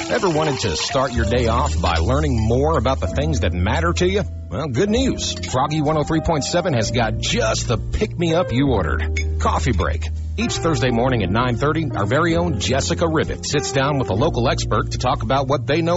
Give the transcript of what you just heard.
Ever wanted to start your day off by learning more about the things that matter to you? Well, good news. Froggy 103.7 has got just the pick-me-up you ordered. Coffee Break. Each Thursday morning at 9:30, our very own Jessica Ribbit sits down with a local expert to talk about what they know